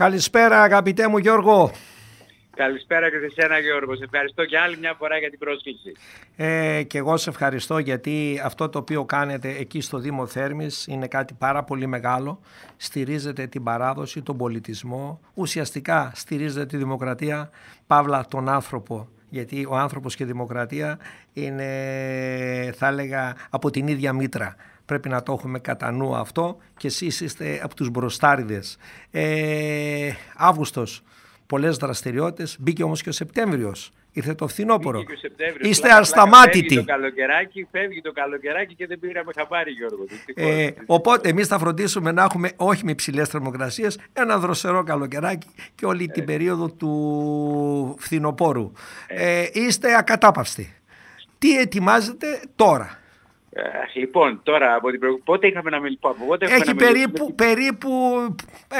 Καλησπέρα αγαπητέ μου Γιώργο. Καλησπέρα και σε εσένα Γιώργο. Σε ευχαριστώ και άλλη μια φορά για την πρόσκληση. Και εγώ σε ευχαριστώ γιατί αυτό το οποίο κάνετε εκεί στο Δήμο Θέρμης είναι κάτι πάρα πολύ μεγάλο. Στηρίζετε την παράδοση, τον πολιτισμό, ουσιαστικά στηρίζετε τη δημοκρατία, παύλα τον άνθρωπο. Γιατί ο άνθρωπος και η δημοκρατία είναι, θα έλεγα, από την ίδια μήτρα. Πρέπει να το έχουμε κατά νου αυτό και εσείς είστε από τους μπροστάριδες. Αύγουστος, πολλές δραστηριότητες, μπήκε όμως και ο Σεπτέμβριος. Ήρθε το φθινόπωρο. Είστε ασταμάτητοι. Φεύγει το καλοκαιράκι και δεν πήραμε χαμπάρι, Γιώργο. Οπότε εμείς θα φροντίσουμε να έχουμε, όχι με υψηλές θερμοκρασίες, ένα δροσερό καλοκαιράκι και όλη την περίοδο του φθινοπόρου. Είστε ακατάπαυστοι. Τι ετοιμάζετε τώρα? Λοιπόν, τώρα πότε είχαμε να μιλήσουμε? Έχει περίπου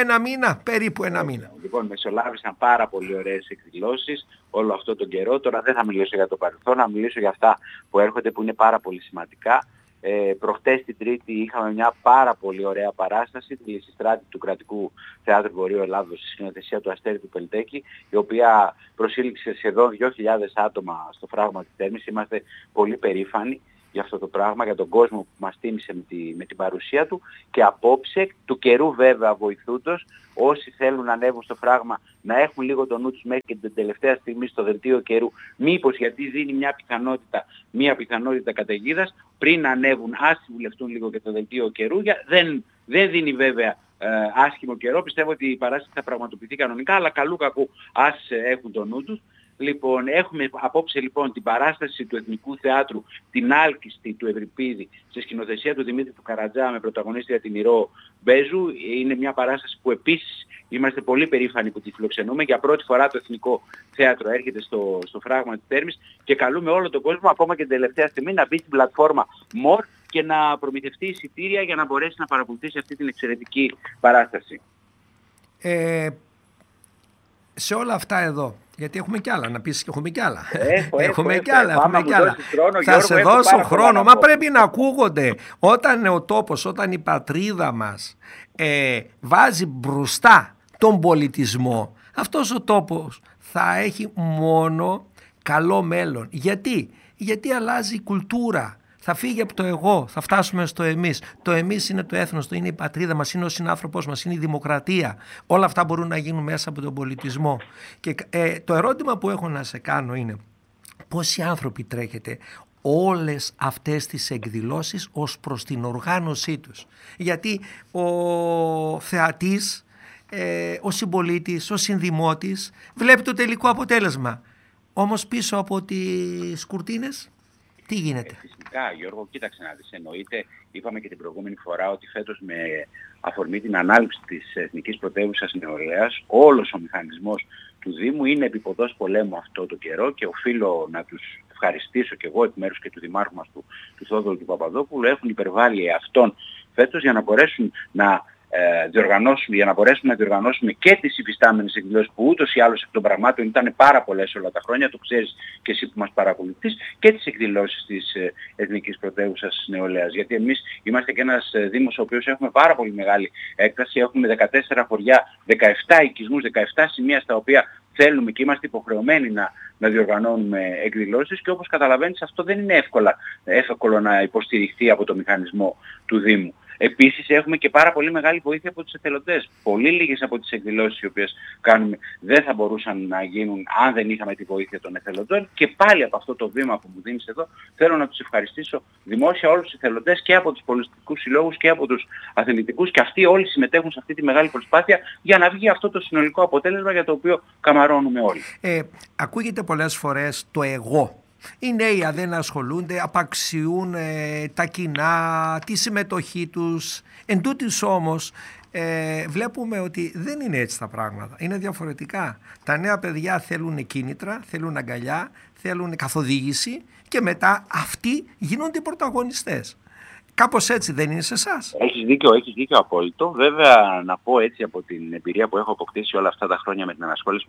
ένα μήνα. Λοιπόν, μεσολάβησαν πάρα πολύ ωραίες εκδηλώσεις όλο αυτό τον καιρό. Τώρα δεν θα μιλήσω για το παρελθόν, θα μιλήσω για αυτά που έρχονται, που είναι πάρα πολύ σημαντικά. Προχτές την Τρίτη είχαμε μια πάρα πολύ ωραία παράσταση, τη Λυσιστράτη του Κρατικού Θεάτρου Βορείου Ελλάδος, στη σκηνοθεσία του Αστέρη του Πελτέκη, η οποία προσήλυξε σχεδόν 2.000 άτομα στο φράγμα της Θέρμης. Είμαστε πολύ περήφανοι για αυτό το πράγμα, για τον κόσμο που μας τίμησε με την παρουσία του, και απόψε, του καιρού βέβαια βοηθούντος, όσοι θέλουν να ανέβουν στο φράγμα να έχουν λίγο το νου τους μέχρι και την τελευταία στιγμή στο δελτίο καιρού, μήπως γιατί δίνει μια πιθανότητα καταιγίδας, πριν να ανέβουν ας συμβουλευτούν λίγο και το δελτίο καιρού. Δεν δίνει βέβαια άσχημο καιρό, πιστεύω ότι η παράσταση θα πραγματοποιηθεί κανονικά, αλλά καλού κακού ας έχουν το νου τους. Λοιπόν, έχουμε απόψε λοιπόν την παράσταση του Εθνικού Θεάτρου, την Άλκιστη του Ευρυπίδη, σε σκηνοθεσία του Δημήτρη του Καρατζά, με πρωταγωνίστρια την Ηρώ Μπέζου. Είναι μια παράσταση που επίσης είμαστε πολύ περήφανοι που τη φιλοξενούμε. Για πρώτη φορά το Εθνικό Θέατρο έρχεται στο φράγμα της Θέρμης και καλούμε όλο τον κόσμο, ακόμα και την τελευταία στιγμή, να μπει στην πλατφόρμα MORE και να προμηθευτεί εισιτήρια για να μπορέσει να παρακολουθήσει αυτή την εξαιρετική παράσταση. Σε όλα αυτά εδώ, γιατί έχουμε κι άλλα, να πεις και έχουμε κι άλλα. Έχουμε κι άλλα. Θα σε δώσω χρόνο, μα πρέπει να ακούγονται. Όταν ο τόπος, όταν η πατρίδα μας βάζει μπροστά τον πολιτισμό, αυτός ο τόπος θα έχει μόνο καλό μέλλον. Γιατί αλλάζει η κουλτούρα. Θα φύγει από το εγώ, θα φτάσουμε στο εμείς. Το εμείς είναι το έθνος, είναι η πατρίδα μας, είναι ο συνάνθρωπός μας, είναι η δημοκρατία. Όλα αυτά μπορούν να γίνουν μέσα από τον πολιτισμό. Και το ερώτημα που έχω να σε κάνω είναι πόσοι άνθρωποι τρέχετε όλες αυτές τις εκδηλώσεις ως προς την οργάνωσή τους? Γιατί ο θεατής, ο συμπολίτης, ο συνδημότης βλέπει το τελικό αποτέλεσμα. Όμως πίσω από τις κουρτίνες τι γίνεται? Φυσικά, Γιώργο, κοίταξε να δεις. Εννοείται, είπαμε και την προηγούμενη φορά ότι φέτος με αφορμή την ανάληψη της Εθνικής Πρωτεύουσας Νεολαίας, όλος ο μηχανισμός του Δήμου είναι επίποδος πολέμου αυτό το καιρό, και οφείλω να τους ευχαριστήσω και εγώ εκ μέρους και του Δημάρχου μας του Θόδωρου του Παπαδόπουλου. Έχουν υπερβάλει αυτόν φέτος για να μπορέσουν να διοργανώσουμε και τις υφιστάμενες εκδηλώσεις που ούτως ή άλλως εκ των πραγμάτων ήταν πάρα πολλές όλα τα χρόνια, το ξέρεις και εσύ που μας παρακολουθείς, και τις εκδηλώσεις της Εθνικής Πρωτεύουσας Νεολαίας. Γιατί εμείς είμαστε και ένας δήμος ο οποίος έχουμε πάρα πολύ μεγάλη έκταση, έχουμε 14 χωριά, 17 οικισμούς, 17 σημεία στα οποία θέλουμε και είμαστε υποχρεωμένοι να διοργανώνουμε εκδηλώσεις, και όπως καταλαβαίνεις αυτό δεν είναι εύκολο να υποστηριχθεί από το μηχανισμό του Δήμου. Επίσης έχουμε και πάρα πολύ μεγάλη βοήθεια από τους εθελοντές. Πολύ λίγες από τις εκδηλώσεις οι οποίες κάνουμε δεν θα μπορούσαν να γίνουν αν δεν είχαμε τη βοήθεια των εθελοντών, και πάλι από αυτό το βήμα που μου δίνεις εδώ θέλω να τους ευχαριστήσω δημόσια όλους τους εθελοντές και από τους πολιτικούς συλλόγους και από τους αθλητικούς, και αυτοί όλοι συμμετέχουν σε αυτή τη μεγάλη προσπάθεια για να βγει αυτό το συνολικό αποτέλεσμα για το οποίο καμαρώνουμε όλοι. Ακούγεται πολλές φορές το εγώ. Οι νέοι δεν ασχολούνται, απαξιούν τα κοινά, τη συμμετοχή τους. Εν τούτης όμως βλέπουμε ότι δεν είναι έτσι τα πράγματα. Είναι διαφορετικά. Τα νέα παιδιά θέλουν κίνητρα, θέλουν αγκαλιά, θέλουν καθοδήγηση, και μετά αυτοί γίνονται οι πρωταγωνιστές. Κάπως έτσι δεν είναι σε εσάς? Έχεις δίκιο απόλυτο. Βέβαια να πω έτσι από την εμπειρία που έχω αποκτήσει όλα αυτά τα χρόνια με την ανασχόληση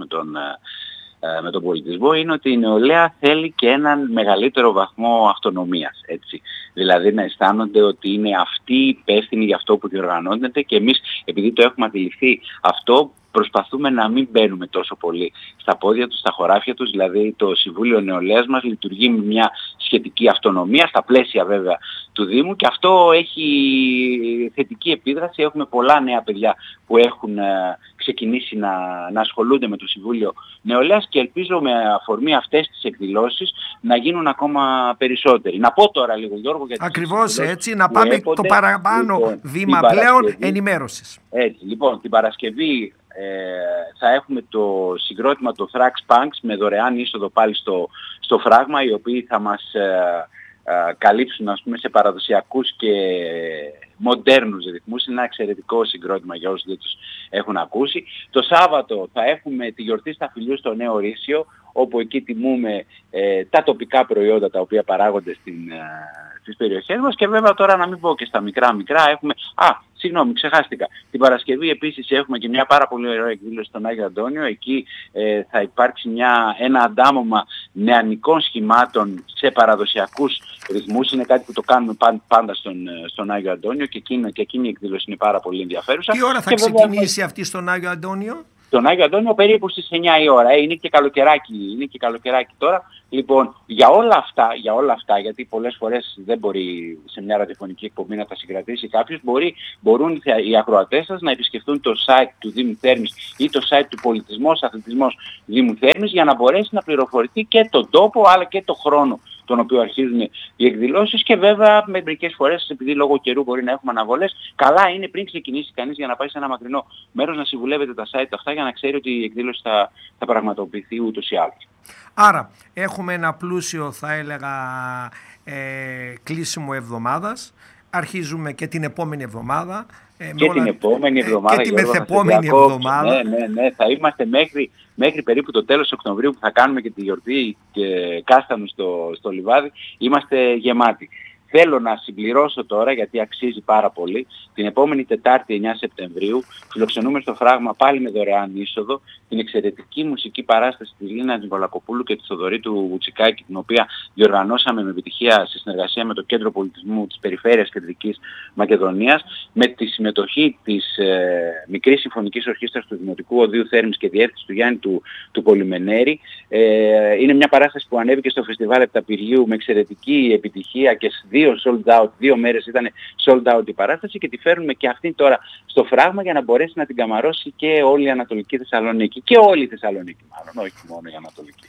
με τον πολιτισμό, είναι ότι η νεολαία θέλει και έναν μεγαλύτερο βαθμό αυτονομίας, έτσι. Δηλαδή να αισθάνονται ότι είναι αυτοί υπεύθυνοι για αυτό που διοργανώνεται, και εμείς επειδή το έχουμε αντιληφθεί αυτό, προσπαθούμε να μην μπαίνουμε τόσο πολύ στα πόδια τους, στα χωράφια τους, δηλαδή το Συμβούλιο Νεολαίας μας λειτουργεί με μια σχετική αυτονομία, στα πλαίσια βέβαια του Δήμου, και αυτό έχει θετική επίδραση. Έχουμε πολλά νέα παιδιά που έχουν ξεκινήσει να ασχολούνται με το Συμβούλιο Νεολαίας και ελπίζω με αφορμή αυτές τις εκδηλώσεις να γίνουν ακόμα περισσότεροι. Να πω τώρα λίγο, Γιώργο, γιατί ακριβώς έτσι, να πάμε το παραπάνω βήμα πλέον ενημέρωσης. Έτσι, λοιπόν, την Παρασκευή θα έχουμε το συγκρότημα το Thrax Punks με δωρεάν είσοδο πάλι στο φράγμα, οι οποίοι θα μας καλύψουν, ας πούμε, σε παραδοσιακούς και μοντέρνους ρυθμούς. Είναι ένα εξαιρετικό συγκρότημα για όσους δεν τους έχουν ακούσει. Το Σάββατο θα έχουμε τη γιορτή σταφυλιού στο Νέο Ρήσιο, όπου εκεί τιμούμε τα τοπικά προϊόντα τα οποία παράγονται στις περιοχές μας, και βέβαια τώρα να μην πω και στα μικρά έχουμε... Συγγνώμη, ξεχάστηκα. Την Παρασκευή επίσης έχουμε και μια πάρα πολύ ωραία εκδήλωση στον Άγιο Αντώνιο. Εκεί θα υπάρξει ένα αντάμωμα νεανικών σχημάτων σε παραδοσιακούς ρυθμούς. Είναι κάτι που το κάνουμε πάντα στον Άγιο Αντώνιο, και εκείνη η εκδήλωση είναι πάρα πολύ ενδιαφέρουσα. Τι ώρα θα ξεκινήσει αυτή στον Άγιο Αντώνιο? Στον Άγιο Αντώνιο περίπου στις 9 η ώρα. Είναι και καλοκαιράκι τώρα. Λοιπόν, για όλα αυτά, γιατί πολλές φορές δεν μπορεί σε μια ραδιοφωνική εκπομπή να τα συγκρατήσει κάποιος, μπορούν οι ακροατές σας να επισκεφτούν το site του Δήμου Θέρμης ή το site του Πολιτισμός Αθλητισμός Δήμου Θέρμης, για να μπορέσει να πληροφορηθεί και τον τόπο αλλά και τον χρόνο τον οποίο αρχίζουν οι εκδηλώσεις, και βέβαια μερικές φορές, επειδή λόγω καιρού μπορεί να έχουμε αναβολές, καλά είναι πριν ξεκινήσει κανείς, για να πάει σε ένα μακρινό μέρος, να συμβουλεύεται τα site αυτά για να ξέρει ότι η εκδήλωση θα πραγματοποιηθεί ούτως ή άλλως. Άρα έχουμε ένα πλούσιο, θα έλεγα, κλείσιμο εβδομάδας. Αρχίζουμε και την επόμενη εβδομάδα. Και την επόμενη εβδομάδα. Και την μεθεπόμενη εβδομάδα. Ναι. Θα είμαστε μέχρι περίπου το τέλος Οκτωβρίου, που θα κάνουμε και τη γιορτή και κάστανου στο Λιβάδι. Είμαστε γεμάτοι. Θέλω να συμπληρώσω τώρα, γιατί αξίζει πάρα πολύ, την επόμενη Τετάρτη 9 Σεπτεμβρίου φιλοξενούμε στο φράγμα πάλι με δωρεάν είσοδο την εξαιρετική μουσική παράσταση της Λίνας Νικολακοπούλου και της Θοδωρήτου Βουτσικάκη, την οποία διοργανώσαμε με επιτυχία σε συνεργασία με το Κέντρο Πολιτισμού της Περιφέρειας Κεντρικής Μακεδονίας, με τη συμμετοχή της Μικρής Συμφωνικής Ορχήστρας του Δημοτικού Οδείου Θέρμης και διεύθυνση του Γιάννη του Πολυμενέρη. Είναι μια παράσταση που ανέβηκε στο Φεστιβάλ Επταπηργίου με εξαιρετική επιτυχία και sold out, 2 μέρες ήταν sold out η παράσταση, και τη φέρνουμε και αυτή τώρα στο φράγμα για να μπορέσει να την καμαρώσει και όλη η Ανατολική Θεσσαλονίκη, και όλη η Θεσσαλονίκη μάλλον, όχι μόνο η Ανατολική.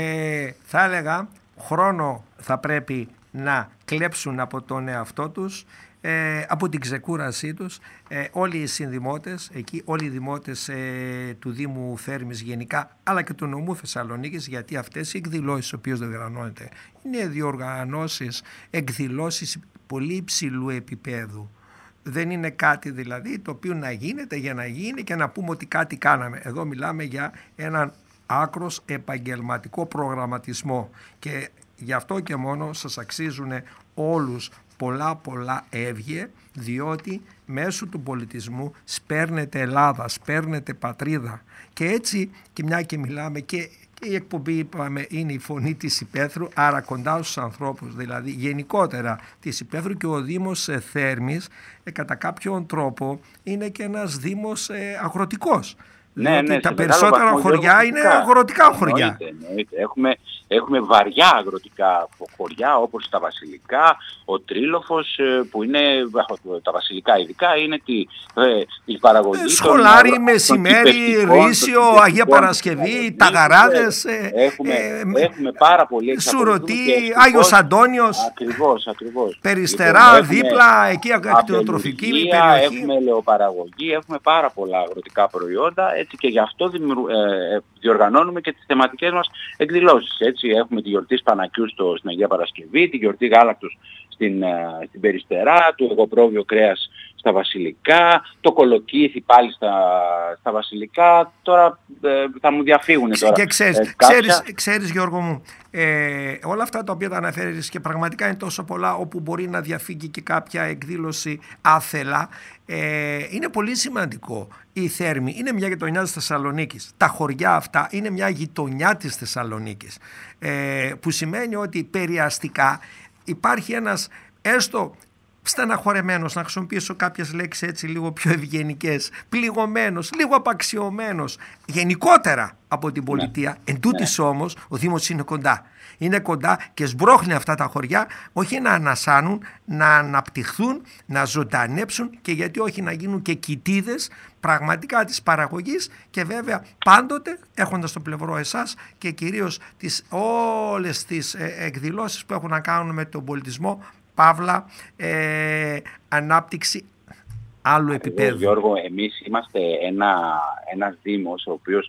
Θα έλεγα, χρόνο θα πρέπει να κλέψουν από τον εαυτό τους, από την ξεκούρασή τους, όλοι οι συνδημότες εκεί, όλοι οι δημότες του Δήμου Θέρμης γενικά, αλλά και του νομού Θεσσαλονίκης, γιατί αυτές οι εκδηλώσεις οι οποίες διοργανώνεται είναι διοργανώσεις, εκδηλώσεις πολύ υψηλού επίπεδου. Δεν είναι κάτι δηλαδή το οποίο να γίνεται για να γίνει και να πούμε ότι κάτι κάναμε. Εδώ μιλάμε για έναν άκρος επαγγελματικό προγραμματισμό, και γι' αυτό και μόνο σας αξίζουν όλους πολλά εύγε, διότι μέσω του πολιτισμού σπέρνετε Ελλάδα, σπέρνετε πατρίδα. Και έτσι, και μια και μιλάμε, και η εκπομπή, είπαμε, είναι η φωνή της Υπέθρου, άρα κοντά στους ανθρώπους, δηλαδή γενικότερα της Υπέθρου, και ο Δήμος Θέρμης κατά κάποιον τρόπο είναι και ένας Δήμος αγροτικός. Ναι, τα περισσότερα χωριά είναι αγροτικά χωριά. Εννοείται. Έχουμε βαριά αγροτικά χωριά, όπως τα Βασιλικά, ο Τρίλοφος, που είναι, τα Βασιλικά ειδικά, είναι η παραγωγή. Σχολάρι, Μεσημέρι, Ρήσιο, Αγία Παρασκευή, Ταγαράδες, έχουμε πάρα πολύ. Σουρωτή, Άγιος Αντώνιος. Ακριβώς. Περιστερά, λοιπόν, δίπλα, εκεί ακτινοτροφική περιοχή. Έχουμε ελαιοπαραγωγή, έχουμε πάρα πολλά αγροτικά προϊόντα. Έτσι, και γι' αυτό διοργανώνουμε και τις θεματικές μας εκδηλώσεις. Έτσι, έχουμε τη γιορτή Σπανακιού στην Αγία Παρασκευή, τη γιορτή Γάλακτος στην Περιστερά, το εγωπρόβιο κρέας στα Βασιλικά, το κολοκύθι πάλι στα Βασιλικά. Τώρα θα μου διαφύγουν τώρα. Και ξέρεις Γιώργο μου, όλα αυτά τα οποία τα αναφέρεις, και πραγματικά είναι τόσο πολλά, όπου μπορεί να διαφύγει και κάποια εκδήλωση άθελα, είναι πολύ σημαντικό. Η Θέρμη είναι μια γειτονιά της Θεσσαλονίκης. Τα χωριά αυτά είναι μια γειτονιά της Θεσσαλονίκης, που σημαίνει ότι περιαστικά υπάρχει ένας έστω στεναχωρεμένος, να χρησιμοποιήσω κάποιες λέξεις έτσι λίγο πιο ευγενικές, πληγωμένος, λίγο απαξιωμένος γενικότερα από την πολιτεία. Εν τούτης όμως ο Δήμος είναι κοντά. Είναι κοντά και σμπρώχνει αυτά τα χωριά, όχι να ανασάνουν, να αναπτυχθούν, να ζωντανέψουν και γιατί όχι να γίνουν και κοιτίδες πραγματικά της παραγωγής και βέβαια πάντοτε έχοντας στο πλευρό εσάς και κυρίως όλες τις εκδηλώσεις που έχουν να κάνουν με τον πολιτισμό, παύλα ανάπτυξη άλλου επίπεδου. Γιώργο, εμείς είμαστε ένας Δήμος ο οποίος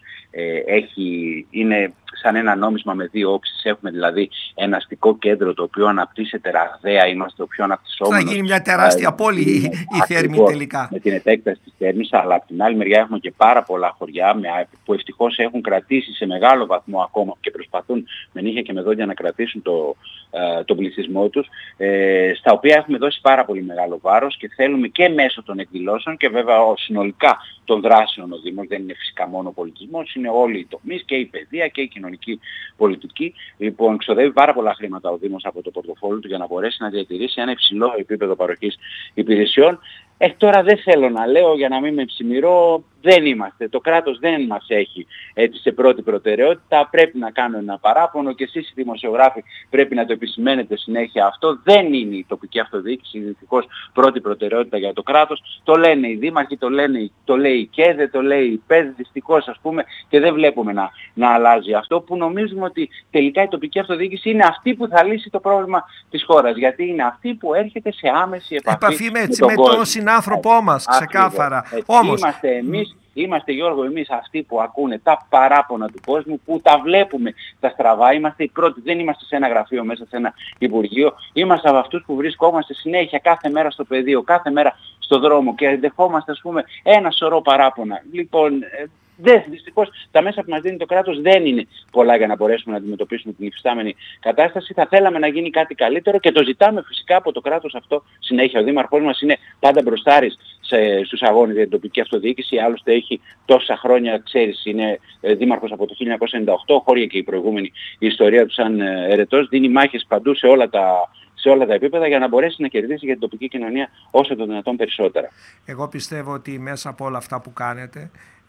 είναι σαν ένα νόμισμα με δύο όψεις. Έχουμε δηλαδή ένα αστικό κέντρο το οποίο αναπτύσσεται ραγδαία, είμαστε ο πιο αναπτυσσόμενος. Θα γίνει μια τεράστια πόλη η Θέρμη τελικά. Με την επέκταση της Θέρμης, αλλά από την άλλη μεριά έχουμε και πάρα πολλά χωριά που ευτυχώς έχουν κρατήσει σε μεγάλο βαθμό ακόμα και προσπαθούν με νύχια και με δόντια να κρατήσουν τον πληθυσμό τους, στα οποία έχουμε δώσει πάρα πολύ μεγάλο βάρος και θέλουμε και μέσω των εκδηλώσεων και βέβαια συνολικά των δράσεων ο Δήμος, δεν είναι φυσικά μόνο ο πολιτισμός, είναι όλοι οι τομείς και η παιδεία και η κοινωνική πολιτική. Λοιπόν, ξοδεύει πάρα πολλά χρήματα ο Δήμος από το πορτοφόλι του για να μπορέσει να διατηρήσει ένα υψηλό επίπεδο παροχής υπηρεσιών. Τώρα δεν θέλω να λέω για να μην με ψημυρώ, δεν είμαστε. Το κράτος δεν μας έχει έτσι σε πρώτη προτεραιότητα. Πρέπει να κάνω ένα παράπονο και εσείς οι δημοσιογράφοι πρέπει να το επισημαίνετε συνέχεια αυτό. Δεν είναι η τοπική αυτοδιοίκηση δυστυχώς πρώτη προτεραιότητα για το κράτος. Το λένε οι δήμαρχοι, το λέει η ΚΕΔΕ, το λέει η ΠΕΔ, δυστυχώς ας πούμε, και δεν βλέπουμε να αλλάζει αυτό που νομίζουμε ότι τελικά η τοπική αυτοδιοίκηση είναι αυτή που θα λύσει το πρόβλημα της χώρας. Γιατί είναι αυτή που έρχεται σε άμεση επαφή με τον συνάνθρωπό μας, ξεκάθαρα. Όμως, Είμαστε Γιώργο εμείς αυτοί που ακούνε τα παράπονα του κόσμου, που τα βλέπουμε τα στραβά, είμαστε οι πρώτοι, δεν είμαστε σε ένα γραφείο μέσα σε ένα υπουργείο, είμαστε από αυτούς που βρισκόμαστε συνέχεια κάθε μέρα στο πεδίο, κάθε μέρα στο δρόμο και δεχόμαστε ας πούμε ένα σωρό παράπονα. Λοιπόν, δυστυχώς τα μέσα που μας δίνει το κράτος δεν είναι πολλά για να μπορέσουμε να αντιμετωπίσουμε την υφιστάμενη κατάσταση. Θα θέλαμε να γίνει κάτι καλύτερο και το ζητάμε φυσικά από το κράτος αυτό συνέχεια. Ο δήμαρχός μας είναι πάντα μπροστάρης στους αγώνες για την τοπική αυτοδιοίκηση, άλλωστε έχει τόσα χρόνια, ξέρεις, είναι δήμαρχος από το 1998, χώρια και η προηγούμενη ιστορία του σαν ερετός, δίνει μάχες παντού σε όλα τα επίπεδα για να μπορέσει να κερδίσει για την τοπική κοινωνία όσο το δυνατόν περισσότερα. Εγώ πιστεύω ότι μέσα από όλα αυτά που κάνετε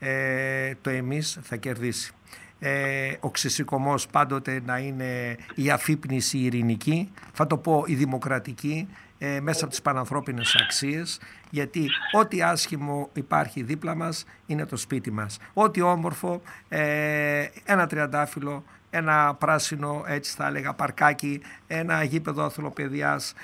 το εμείς θα κερδίσει. Ο ξεσηκωμός πάντοτε να είναι η αφύπνιση ειρηνική, θα το πω η δημοκρατική, μέσα από τις πανανθρώπινες αξίες, γιατί ό,τι άσχημο υπάρχει δίπλα μας είναι το σπίτι μας. Ό,τι όμορφο, ένα τριαντάφυλλο, ένα πράσινο, έτσι θα έλεγα, παρκάκι, ένα γήπεδο αθλοπαιδιάς,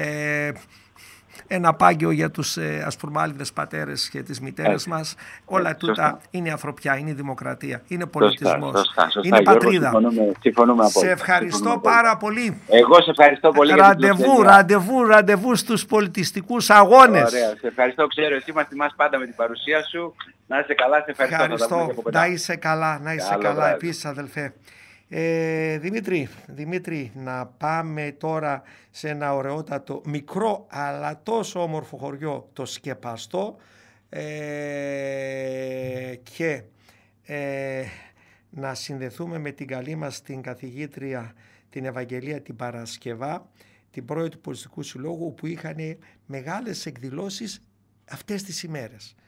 ένα πάγιο για τους ασπουρμάλιδες πατέρες και τις μητέρες μας. Όλα τούτα είναι ανθρωπιά, είναι δημοκρατία, είναι πολιτισμός, είναι πατρίδα. Συμφωνούμε σε ευχαριστώ πάρα πολύ. Εγώ σε ευχαριστώ πολύ. Ραντεβού στους πολιτιστικούς αγώνες. Ωραία, σε ευχαριστώ, ξέρω, εσύ μας τιμάς πάντα με την παρουσία σου. Να είσαι καλά, σε ευχαριστώ. Να είσαι καλά, επίσης αδελφέ. Δημήτρη, να πάμε τώρα σε ένα ωραιότατο μικρό αλλά τόσο όμορφο χωριό, το Σκεπαστό, και να συνδεθούμε με την καλή μας την καθηγήτρια την Ευαγγελία την Παρασκευά, την πρόεδρο του Πολιτιστικού Συλλόγου, που είχαν μεγάλες εκδηλώσεις αυτές τις ημέρες.